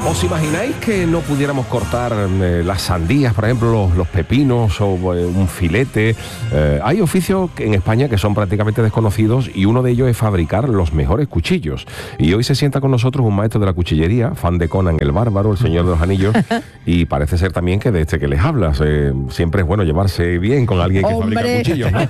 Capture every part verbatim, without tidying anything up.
¿Os imagináis que no pudiéramos cortar eh, las sandías, por ejemplo, los, los pepinos o eh, un filete? Eh, hay oficios en España que son prácticamente desconocidos y uno de ellos es fabricar los mejores cuchillos. Y hoy se sienta con nosotros un maestro de la cuchillería, fan de Conan el Bárbaro, el Señor de los Anillos, y parece ser también que de este que les hablas. Eh, siempre es bueno llevarse bien con alguien que ¡Hombre! fabrica cuchillos, ¿no?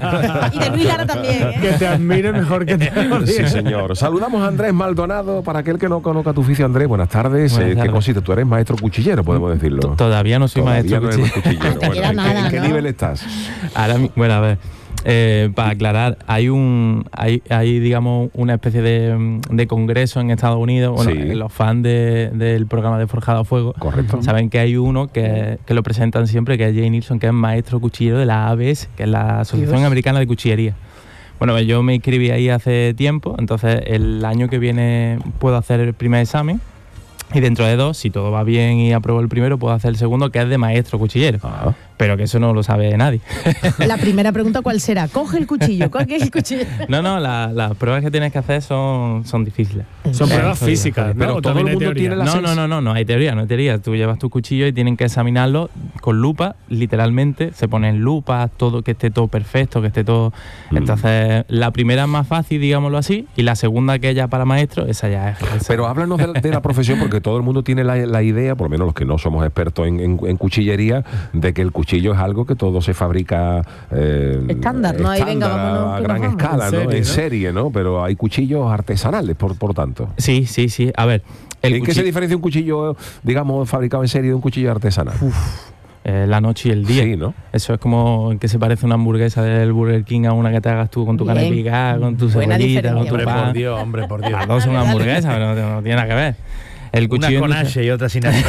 Y de Luis Lara también, ¿eh? Que te admire mejor que te odie. Sí, señor. Saludamos a Andrés Maldonado. Para aquel que no conozca tu oficio, Andrés, buenas tardes. Buenas Eh, ¿Qué tardes. consiste? Tú eres maestro cuchillero, podemos decirlo. Todavía no soy Todavía maestro no eres cuchillero. cuchillero. Hasta Bueno, que era ¿en, qué- nada, en qué ¿no? nivel estás? Ahora, mi- bueno, a ver, eh, para aclarar, hay un, hay, hay digamos una especie de, de congreso en Estados Unidos. Bueno, Sí. los fans de- del programa de Forjado a Fuego, Correcto. saben que hay uno que, que lo presentan siempre, que es Jay Nilsson, que es maestro cuchillero de la A B S, que es la Asociación Dios. Americana de Cuchillería. Bueno, pues yo me inscribí ahí hace tiempo, entonces el año que viene puedo hacer el primer examen. Y dentro de dos, si todo va bien y apruebo el primero, puedo hacer el segundo, que es de maestro cuchillero. Ah. Pero que eso no lo sabe nadie. La primera pregunta, ¿cuál será? Coge el cuchillo, coge el cuchillo. No, no, la- las pruebas que tienes que hacer son, son difíciles. Son Eh, pruebas son- físicas, ¿no? Pero ¿O todo también el hay mundo teoría? tiene la No, sens- no, no, no, no hay teoría, no hay teoría. Tú llevas tu cuchillo y tienen que examinarlo con lupa, literalmente. Se ponen lupas, todo, que esté todo perfecto, que esté todo. Mm. Entonces, la primera es más fácil, digámoslo así, y la segunda, que es ya para maestro, esa ya es. esa- Pero háblanos de, la- de la profesión, porque todo el mundo tiene la, la idea, por lo menos los que no somos expertos en, en- en cuchillería, de que el cuchillo es algo que todo se fabrica eh, Estándar, ¿no? Ahí venga, estándar, vámonos, a que gran nos vamos. escala, En ¿no? serie, En ¿no? serie, ¿no? Pero hay cuchillos artesanales, por, por tanto. Sí, sí, sí. A ver. El ¿En qué se cuchi- diferencia un cuchillo, digamos, fabricado en serie de un cuchillo artesanal? eh, la noche y el día. Sí, ¿no? Eso es como que se parece una hamburguesa del Burger King a una que te hagas tú con tu Bien. carne picada, con tu Buena cebollita, con tu diferencia. Hombre, por pan. Dios, hombre, por Dios. Las dos son hamburguesas, pero no, no tiene nada que ver. El Una cuchillo con industrial- H y otra sin H.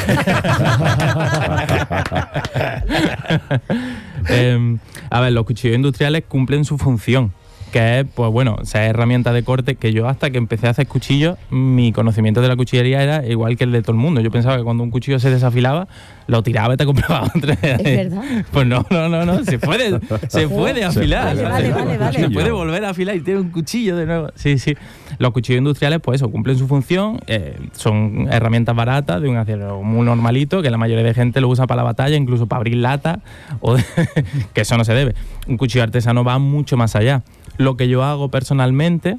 Eh, a ver, los cuchillos industriales cumplen su función, que es, pues bueno, ser herramienta de corte, que yo hasta que empecé a hacer cuchillos, mi conocimiento de la cuchillería era igual que el de todo el mundo. Yo pensaba que cuando un cuchillo se desafilaba, lo tiraba y te compraba otro. ¿Es verdad? Pues no, no, no, no, se puede, se puede afilar. Vale, ¿sabes? vale, vale, vale. Se puede volver a afilar y tiene un cuchillo de nuevo. Sí, sí. Los cuchillos industriales, pues eso, cumplen su función, eh, son herramientas baratas de un acero muy normalito, que la mayoría de gente lo usa para la batalla, incluso para abrir lata, o de- que eso no se debe. Un cuchillo artesano va mucho más allá. Lo que yo hago personalmente,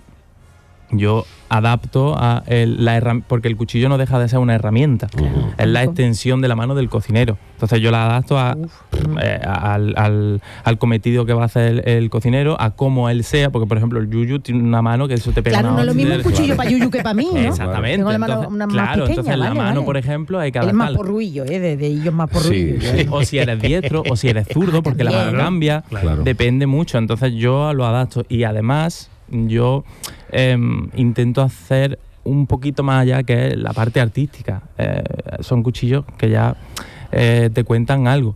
yo adapto a el- la herram- porque el cuchillo no deja de ser una herramienta, es la extensión de la mano del cocinero. Entonces yo la adapto a, eh, a- al, al- al cometido que va a hacer el, el cocinero, a cómo él sea, porque por ejemplo el yuyu tiene una mano que eso te pega. Claro, una no es lo mismo un hostia. cuchillo para Yuyu que para mí, ¿no? Exactamente. Tengo la mano Entonces, una más claro, pequeña, entonces la vale, mano, vale. por ejemplo, hay que Él es más adaptarla. porruillo, ¿eh? De, de ellos más porruillo. Sí, Yo, ¿eh? O si eres diestro o si eres zurdo, porque la mano También. cambia, Claro. depende mucho. Entonces yo lo adapto y además yo em, intento hacer un poquito más allá, que es la parte artística. Eh, son cuchillos que ya eh, te cuentan algo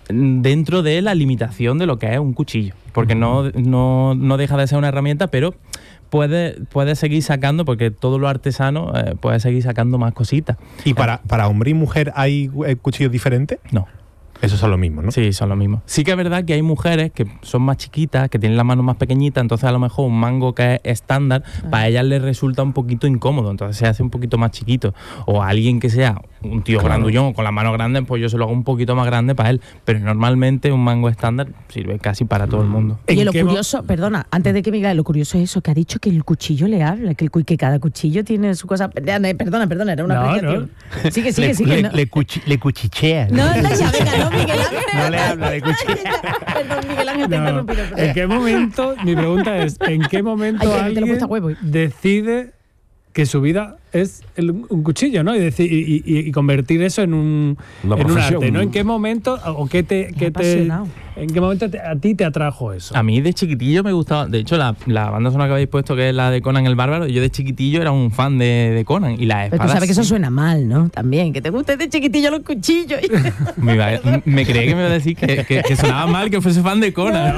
dentro de la limitación de lo que es un cuchillo, porque no, no, no deja de ser una herramienta, pero puede, puede seguir sacando, porque todo lo artesano eh, puede seguir sacando más cositas. ¿Y para, para hombre y mujer hay eh, cuchillos diferentes? No. Esos son los mismos, ¿no? Sí, son lo mismo. Sí que es verdad que hay mujeres que son más chiquitas, que tienen la mano más pequeñita, entonces a lo mejor un mango que es estándar, para ellas les resulta un poquito incómodo, entonces se hace un poquito más chiquito. O a alguien que sea un tío Claro. grandullón con las manos grandes, pues yo se lo hago un poquito más grande para él. Pero normalmente un mango estándar sirve casi para todo el mundo. Oye, ¿En lo qué mo- curioso, perdona, antes de que me diga, lo curioso es eso, que ha dicho que el cuchillo le habla, que, el, cu- que cada cuchillo tiene su cosa. Perdona, perdona, perdona, era una No, apreciación. Sigue, sigue, le, sigue. le, no. le cuchi- le cuchichea. No, no, ya, venga, no, Miguel Ángel. No le habla de cuchillo. Perdón, Miguel Ángel, te he No. interrumpido. perdón. ¿En qué momento, mi pregunta es, ¿en qué momento Ay, que me te lo he alguien puesto a huevo. decide que su vida es el- un cuchillo, ¿no? Y, deci- y- y- y convertir eso en un, Una en un profesión. arte, ¿no? ¿En qué momento o qué te, qué te apasionado. en qué momento te- a ti te atrajo eso? A mí de chiquitillo me gustaba, de hecho la, la banda sonora que habéis puesto, que es la de Conan el Bárbaro, yo de chiquitillo era un fan de, de Conan y las Pero espadas. tú sabes que eso sí. suena mal, ¿no? También, que te guste de chiquitillo los cuchillos. Me, iba a- me creí que me iba a decir que, que, que sonaba mal que fuese fan de Conan.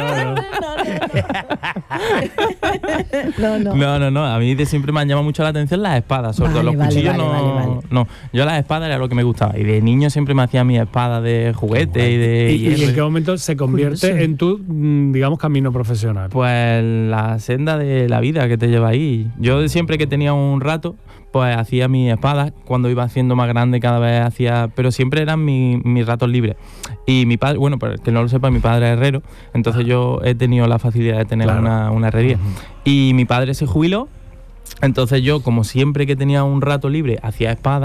No, no. No, no, no. A mí de siempre me han llamado mucho la atención atención las espadas, sobre todo Vale, los vale, cuchillos vale, no, vale, vale. no. Yo las espadas era lo que me gustaba. Y de niño siempre me hacía mis espadas de juguete y de ¿Y, y hierro. en qué momento se convierte Curioso. en tu, mm, digamos, camino profesional? Pues la senda de la vida que te lleva ahí. Yo siempre que tenía un rato, pues hacía mis espadas. Cuando iba haciendo más grande cada vez hacía... Pero siempre eran mi- mis ratos libres. Y mi padre, bueno, para el que no lo sepa, mi padre es herrero. Entonces yo he tenido la facilidad de tener Claro. una, una herrería. Y mi padre se jubiló. Entonces yo, como siempre que tenía un rato libre, hacía espadas.